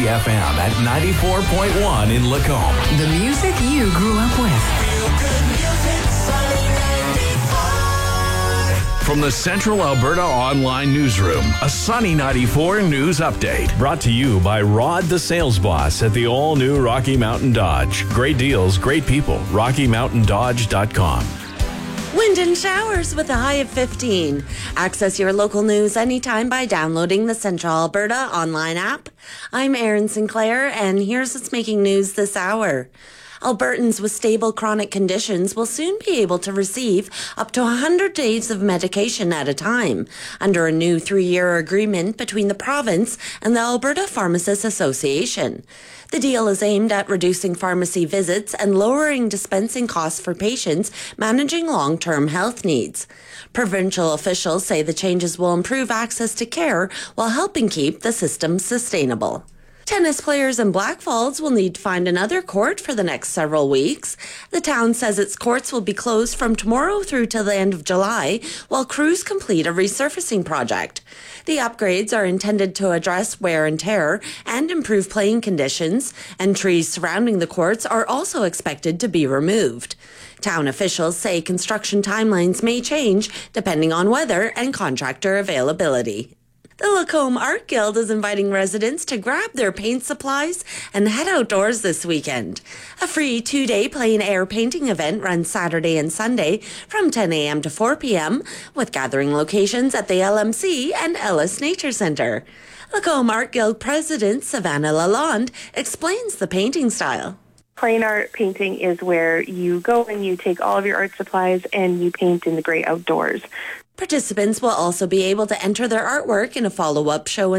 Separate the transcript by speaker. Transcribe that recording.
Speaker 1: FM at 94.1 in Lacombe.
Speaker 2: The music you grew up with.
Speaker 1: From the Central Alberta Online Newsroom, a Sunny 94 news update. Brought to you by Rod the Sales Boss at the all-new Rocky Mountain Dodge. Great deals, great people. RockyMountainDodge.com.
Speaker 3: Wind and showers with a high of 15. Access your local news anytime by downloading the Central Alberta online app. I'm Erin Sinclair, and here's what's making news this hour. Albertans with stable chronic conditions will soon be able to receive up to 100 days of medication at a time under a new 3-year agreement between the province and the Alberta Pharmacists Association. The deal is aimed at reducing pharmacy visits and lowering dispensing costs for patients managing long-term health needs. Provincial officials say the changes will improve access to care while helping keep the system sustainable. Tennis players in Blackfalds will need to find another court for the next several weeks. The town says its courts will be closed from tomorrow through till the end of July while crews complete a resurfacing project. The upgrades are intended to address wear and tear and improve playing conditions, and trees surrounding the courts are also expected to be removed. Town officials say construction timelines may change depending on weather and contractor availability. The Lacombe Art Guild is inviting residents to grab their paint supplies and head outdoors this weekend. A free 2-day plein air painting event runs Saturday and Sunday from 10 a.m. to 4 p.m. with gathering locations at the LMC and Ellis Nature Centre. Lacombe Art Guild President Savannah Lalonde explains the painting style.
Speaker 4: Plain art painting is where you go and you take all of your art supplies and you paint in the great outdoors.
Speaker 3: Participants will also be able to enter their artwork in a follow-up show